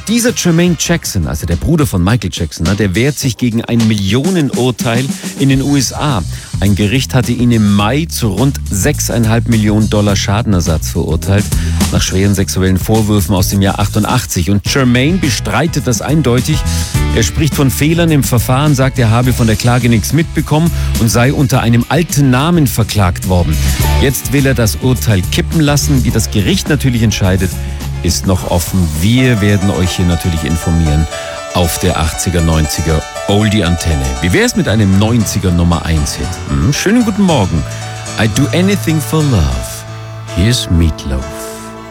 dieser Jermaine Jackson, also der Bruder von Michael Jackson, der wehrt sich gegen ein Millionenurteil in den USA. Ein Gericht hatte ihn im Mai zu rund $6,5 Millionen Schadenersatz verurteilt, nach schweren sexuellen Vorwürfen aus dem Jahr 88. Und Jermaine bestreitet das eindeutig. Er spricht von Fehlern im Verfahren, sagt, er habe von der Klage nichts mitbekommen und sei unter einem alten Namen verklagt worden. Jetzt will er das Urteil kippen lassen. Wie das Gericht natürlich entscheidet, ist noch offen. Wir werden euch hier natürlich informieren auf der 80er, 90er Oldie-Antenne. Wie wäre es mit einem 90er Nummer 1-Hit? Schönen guten Morgen. I do anything for love. Here's Meatloaf.